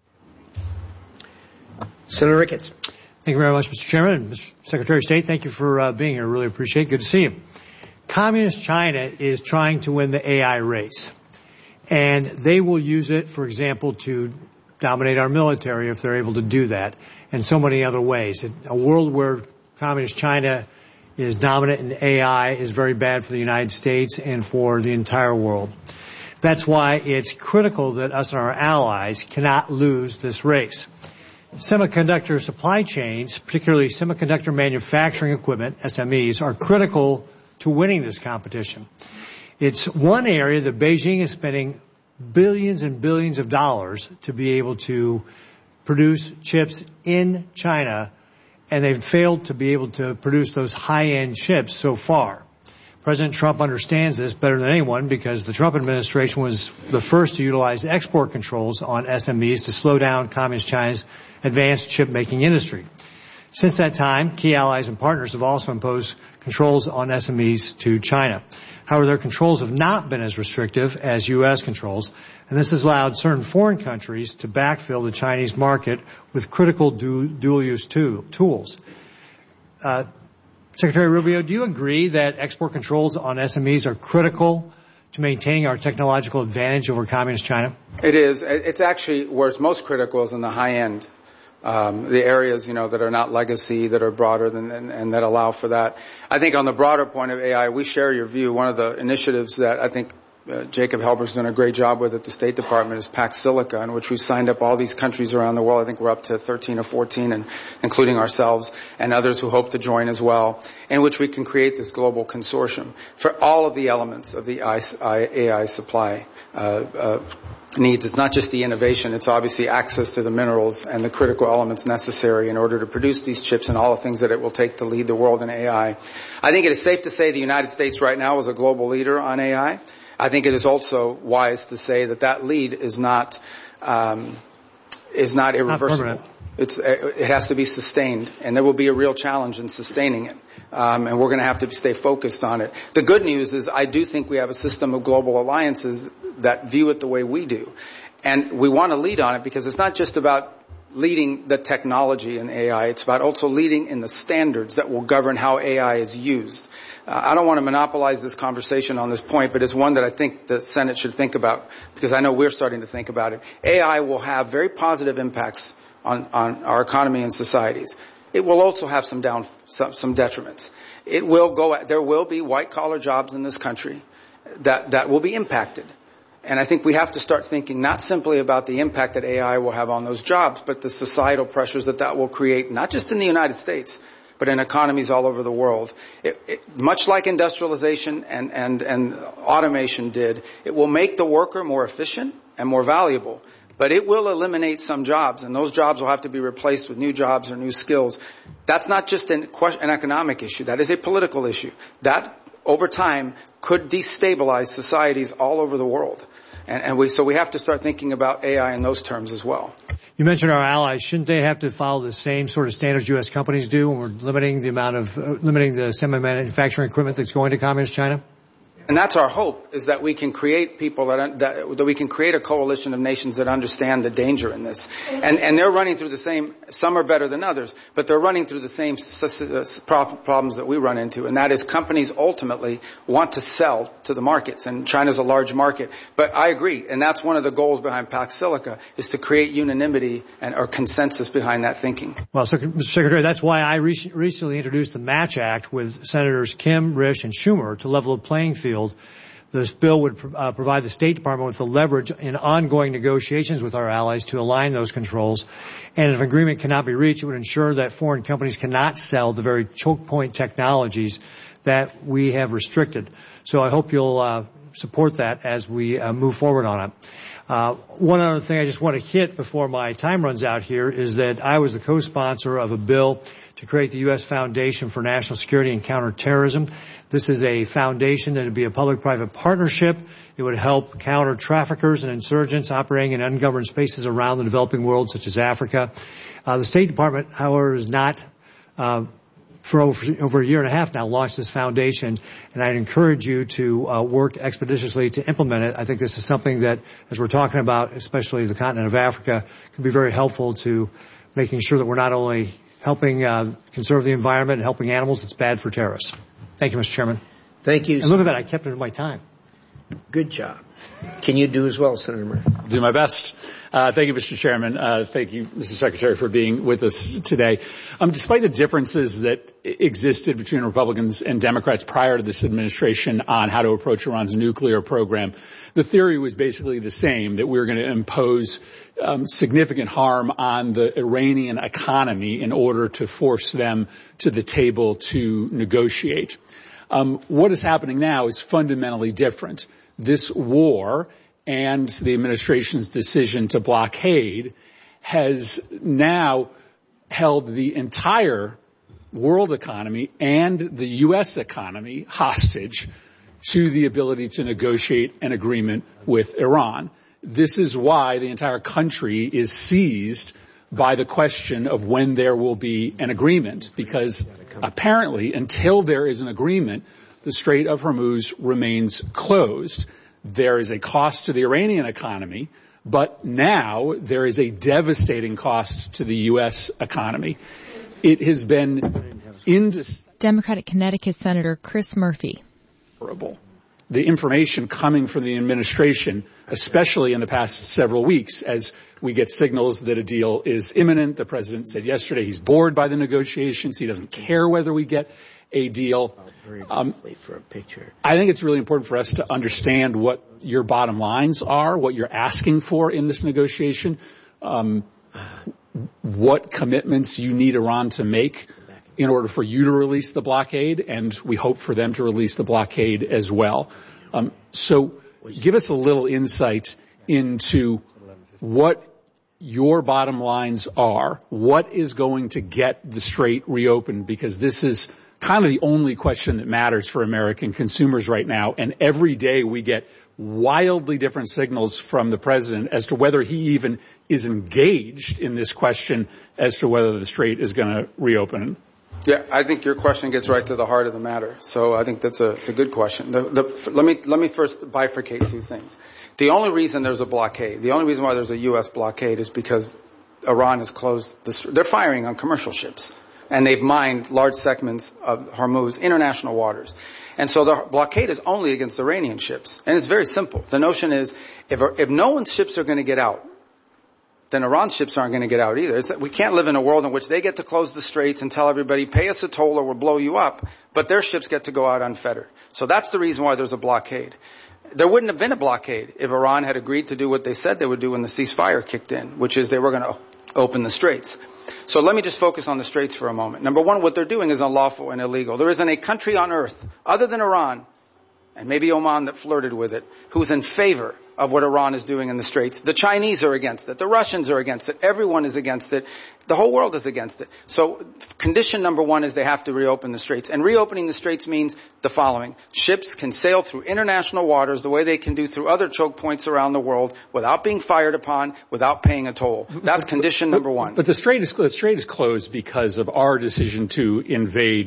Senator Ricketts. Thank you very much, Mr. Chairman. And Mr. Secretary of State, thank you for being here. Really appreciate it. Good to see you. Communist China is trying to win the AI race, and they will use it, for example, to dominate our military if they're able to do that, and so many other ways. A world where Communist China is dominant in AI is very bad for the United States and for the entire world. That's why it's critical that us and our allies cannot lose this race. Semiconductor supply chains, particularly semiconductor manufacturing equipment, SMEs, are critical to winning this competition. It's one area that Beijing is spending billions and billions of dollars to be able to produce chips in China, and they've failed to be able to produce those high-end chips so far. President Trump understands this better than anyone because the Trump administration was the first to utilize export controls on SMEs to slow down Communist China's advanced chip-making industry. Since that time, key allies and partners have also imposed controls on SMEs to China. However, their controls have not been as restrictive as U.S. controls, and this has allowed certain foreign countries to backfill the Chinese market with critical dual-use tools. Secretary Rubio, do you agree that export controls on SMEs are critical to maintaining our technological advantage over Communist China? It is. It's actually where it's most critical is in the high end. The areas, that are not legacy, that are broader and that allow for that. I think on the broader point of AI, we share your view. One of the initiatives that I think Jacob Helber's done a great job with at the State Department is Pax Silica, in which we signed up all these countries around the world. I think we're up to 13 or 14, and including ourselves and others who hope to join as well, in which we can create this global consortium for all of the elements of the AI supply needs. It's not just the innovation, it's obviously access to the minerals and the critical elements necessary in order to produce these chips and all the things that it will take to lead the world in AI. I think it is safe to say the United States right now is a global leader on AI. I think it is also wise to say that lead is not irreversible. It has to be sustained, and there will be a real challenge in sustaining it. And we're going to have to stay focused on it. The good news is I do think we have a system of global alliances that view it the way we do. And we want to lead on it because it's not just about leading the technology in AI. It's about also leading in the standards that will govern how AI is used. I don't want to monopolize this conversation on this point, but it's one that I think the Senate should think about because I know we're starting to think about it. AI will have very positive impacts on our economy and societies. It will also have some detriments. There will be white collar jobs in this country that will be impacted. And I think we have to start thinking not simply about the impact that AI will have on those jobs, but the societal pressures that will create, not just in the United States, but in economies all over the world. Much like industrialization and automation did, it will make the worker more efficient and more valuable. But it will eliminate some jobs, and those jobs will have to be replaced with new jobs or new skills. That's not just an economic issue. That is a political issue. That, over time, could destabilize societies all over the world. So we have to start thinking about AI in those terms as well. You mentioned our allies. Shouldn't they have to follow the same sort of standards U.S. companies do when we're limiting the semi-manufacturing equipment that's going to Communist China? And that's our hope, is that we can create people that we can create a coalition of nations that understand the danger in this. And they're running through the same, some are better than others, but they're running through the same problems that we run into. And that is companies ultimately want to sell to the markets, and China's a large market. But I agree, and that's one of the goals behind Pax Silica, is to create unanimity or consensus behind that thinking. Well, Mr. Secretary, that's why I recently introduced the Match Act with Senators Kim, Risch, and Schumer to level the playing field. This bill would provide the State Department with the leverage in ongoing negotiations with our allies to align those controls. And if agreement cannot be reached, it would ensure that foreign companies cannot sell the very choke point technologies that we have restricted. So I hope you'll support that as we move forward on it. One other thing I just want to hit before my time runs out here is that I was the co-sponsor of a bill to create the U.S. Foundation for National Security and Counterterrorism. This is a foundation that would be a public-private partnership. It would help counter traffickers and insurgents operating in ungoverned spaces around the developing world, such as Africa. The State Department, however, has not, for over a year and a half now, launched this foundation, and I'd encourage you to work expeditiously to implement it. I think this is something that, as we're talking about, especially the continent of Africa, could be very helpful to making sure that we're not only helping conserve the environment and helping animals, it's bad for terrorists. Thank you, Mr. Chairman. Thank you. And look at that, I kept it in my time. Good job. Can you do as well, Senator Murphy? Do my best. Thank you, Mr. Chairman. Thank you, Mr. Secretary, for being with us today. Despite the differences that existed between Republicans and Democrats prior to this administration on how to approach Iran's nuclear program, the theory was basically the same, that we were going to impose significant harm on the Iranian economy in order to force them to the table to negotiate. What is happening now is fundamentally different. This war and the administration's decision to blockade has now held the entire world economy and the U.S. economy hostage to the ability to negotiate an agreement with Iran. This is why the entire country is seized by the question of when there will be an agreement, because apparently until there is an agreement, the Strait of Hormuz remains closed. There is a cost to the Iranian economy, but now there is a devastating cost to the U.S. economy. It has been Democratic Connecticut Senator Chris Murphy. The information coming from the administration, especially in the past several weeks, as we get signals that a deal is imminent. The president said yesterday he's bored by the negotiations. He doesn't care whether we get a deal. I think it's really important for us to understand what your bottom lines are, what you're asking for in this negotiation, what commitments you need Iran to make in order for you to release the blockade, and we hope for them to release the blockade as well. So give us a little insight into what your bottom lines are, what is going to get the strait reopened, because this is kind of the only question that matters for American consumers right now, and every day we get wildly different signals from the president as to whether he even is engaged in this question as to whether the strait is going to reopen. Yeah, I think your question gets right to the heart of the matter. So I think it's a good question. Let me first bifurcate two things. The only reason there's a blockade, the only reason why there's a U.S. blockade is because Iran has closed they're firing on commercial ships, and they've mined large segments of Hormuz, international waters. And so the blockade is only against Iranian ships. And it's very simple. The notion is if no one's ships are going to get out, then Iran's ships aren't going to get out either. We can't live in a world in which they get to close the straits and tell everybody, pay us a toll or we'll blow you up, but their ships get to go out unfettered. So that's the reason why there's a blockade. There wouldn't have been a blockade if Iran had agreed to do what they said they would do when the ceasefire kicked in, which is they were going to open the straits. So let me just focus on the straits for a moment. Number one, what they're doing is unlawful and illegal. There isn't a country on earth other than Iran, and maybe Oman that flirted with it, who's in favor of what Iran is doing in the straits. The Chinese are against it. The Russians are against it. Everyone is against it. The whole world is against it. So condition number one is they have to reopen the straits. And reopening the straits means the following. Ships can sail through international waters the way they can do through other choke points around the world without being fired upon, without paying a toll. That's condition number one. But the strait is closed because of our decision to invade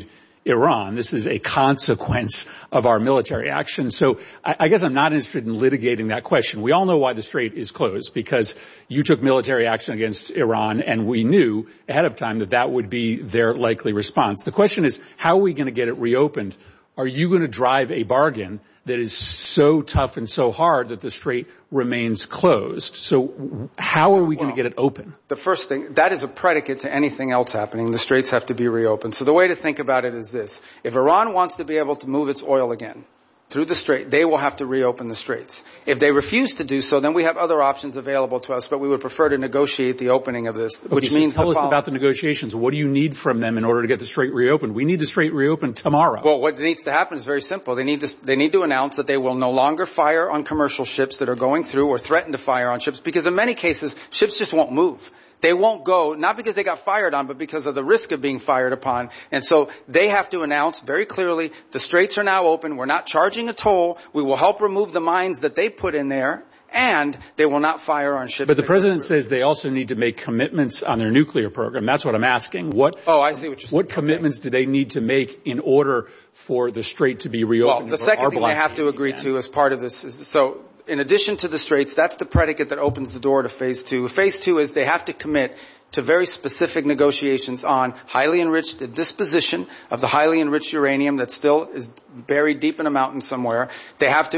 Iran. This is a consequence of our military action. So I guess I'm not interested in litigating that question. We all know why the strait is closed, because you took military action against Iran, and we knew ahead of time that that would be their likely response. The question is, how are we going to get it reopened? Are you going to drive a bargain that is so tough and so hard that the strait remains closed? So how are we going to get it open? The first thing, that is a predicate to anything else happening. The straits have to be reopened. So the way to think about it is this. If Iran wants to be able to move its oil again through the strait, they will have to reopen the straits. If they refuse to do so, then we have other options available to us, but we would prefer to negotiate the opening of this, which means tell us about the negotiations. What do you need from them in order to get the strait reopened? We need the strait reopened tomorrow. Well, what needs to happen is very simple. They need to announce that they will no longer fire on commercial ships that are going through, or threaten to fire on ships, because in many cases, ships just won't move. They won't go, not because they got fired on, but because of the risk of being fired upon. And so they have to announce very clearly, the straits are now open. We're not charging a toll. We will help remove the mines that they put in there, and they will not fire on ships. But the president says they also need to make commitments on their nuclear program. That's what I'm asking. I see what you're saying. What commitments do they need to make in order for the strait to be reopened? Well, the second thing they have to agree to as part of this is, so in addition to the straits, that's the predicate that opens the door to phase two. Phase two is they have to commit to very specific negotiations on the disposition of the highly enriched uranium that still is buried deep in a mountain somewhere. They have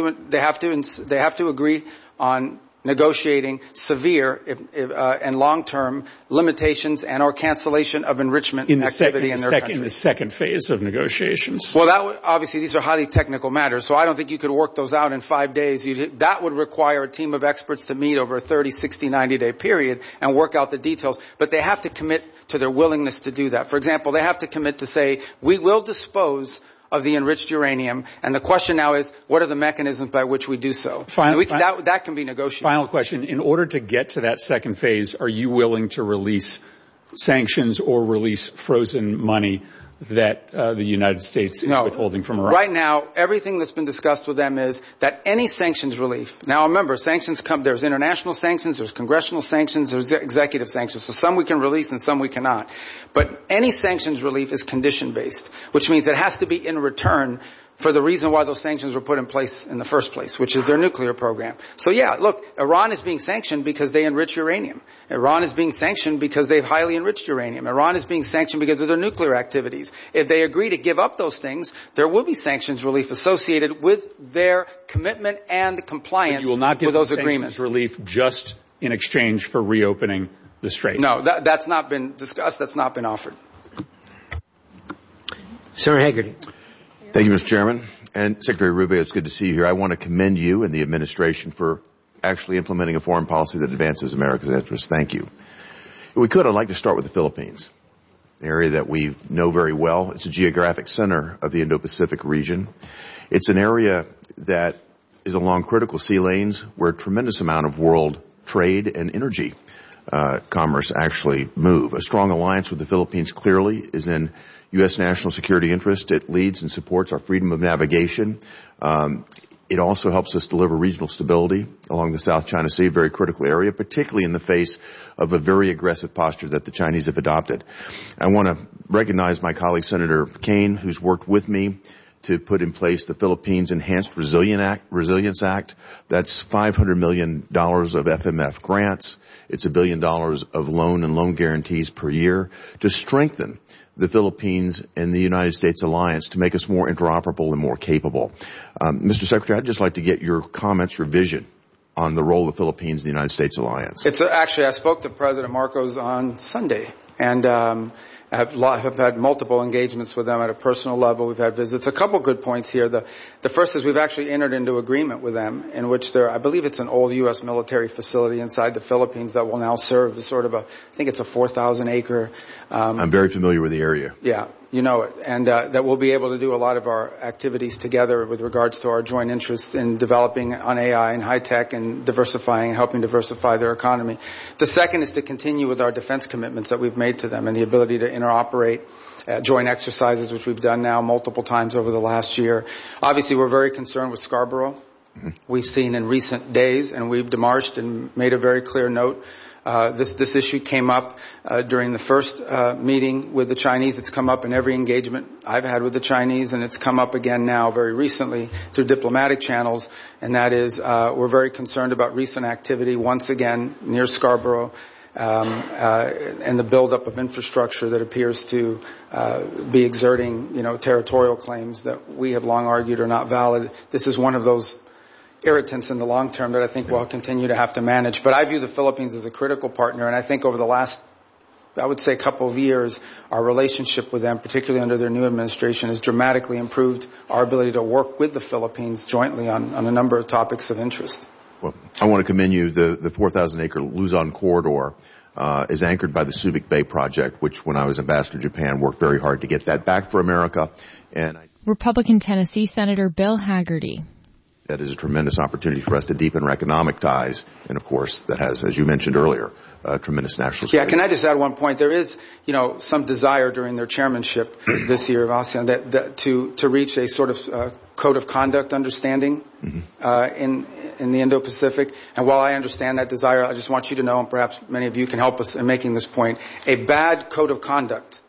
to agree on negotiating severe and long-term limitations and or cancellation of enrichment activity in their country. In the second phase of negotiations. Well, obviously these are highly technical matters, so I don't think you could work those out in 5 days. That would require a team of experts to meet over a 30, 60, 90-day period and work out the details. But they have to commit to their willingness to do that. For example, they have to commit to say, we will dispose of the enriched uranium, and the question now is, what are the mechanisms by which we do so? That can be negotiated. Final question. In order to get to that second phase, are you willing to release sanctions or release frozen money that the United States is withholding from Iran? Right now, everything that's been discussed with them is that any sanctions relief. Now remember, sanctions there's international sanctions, there's congressional sanctions, there's executive sanctions. So some we can release and some we cannot. But any sanctions relief is condition-based, which means it has to be in return for the reason why those sanctions were put in place in the first place, which is their nuclear program. So yeah, look, Iran is being sanctioned because they enrich uranium. Iran is being sanctioned because they've highly enriched uranium. Iran is being sanctioned because of their nuclear activities. If they agree to give up those things, there will be sanctions relief associated with their commitment and compliance with those agreements. You will not give sanctions relief just in exchange for reopening the strait? No, that's not been discussed. That's not been offered. Senator Hagerty. Thank you, Mr. Chairman. And Secretary Rubio, it's good to see you here. I want to commend you and the administration for actually implementing a foreign policy that advances America's interests. Thank you. If we could, I'd like to start with the Philippines, an area that we know very well. It's a geographic center of the Indo-Pacific region. It's an area that is along critical sea lanes where a tremendous amount of world trade and energy commerce actually move. A strong alliance with the Philippines clearly is in U.S. national security interest. It leads and supports our freedom of navigation. It also helps us deliver regional stability along the South China Sea, a very critical area, particularly in the face of a very aggressive posture that the Chinese have adopted. I want to recognize my colleague, Senator Kaine, who's worked with me to put in place the Philippines Enhanced Resilience Act. That's $500 million of FMF grants. It's $1 billion of loan and loan guarantees per year to strengthen the Philippines and the United States alliance to make us more interoperable and more capable. Mr. Secretary, I'd just like to get your comments, your vision on the role of the Philippines in the United States alliance. Actually, I spoke to President Marcos on Sunday, and have had multiple engagements with them at a personal level. We've had visits. A couple good points here. The first is we've actually entered into agreement with them in which I believe it's an old U.S. military facility inside the Philippines that will now serve as sort of I think it's a 4,000 acre. I'm very familiar with the area. Yeah, you know it. And that we'll be able to do a lot of our activities together with regards to our joint interests in developing on AI and high tech and diversifying and helping diversify their economy. The second is to continue with our defense commitments that we've made to them and the ability to interoperate joint exercises, which we've done now multiple times over the last year. Obviously, we're very concerned with Scarborough. We've seen in recent days, and we've demarched and made a very clear note This issue came up during the first meeting with the Chinese. It's come up in every engagement I've had with the Chinese, and it's come up again now very recently through diplomatic channels, and that is we're very concerned about recent activity once again near Scarborough and the buildup of infrastructure that appears to be exerting, territorial claims that we have long argued are not valid. This is one of those irritants in the long term that I think we'll continue to have to manage. But I view the Philippines as a critical partner, and I think over the last, I would say, couple of years, our relationship with them, particularly under their new administration, has dramatically improved our ability to work with the Philippines jointly on a number of topics of interest. Well, I want to commend you. The 4,000-acre Luzon corridor is anchored by the Subic Bay project, which when I was ambassador to Japan worked very hard to get that back for America. And Republican Tennessee Senator Bill Hagerty. That is a tremendous opportunity for us to deepen our economic ties. And, of course, that has, as you mentioned earlier, tremendous national security. Yeah, can I just add one point? There is, some desire during their chairmanship this year of ASEAN that to reach a sort of code of conduct understanding in the Indo-Pacific. And while I understand that desire, I just want you to know, and perhaps many of you can help us in making this point, a bad code of conduct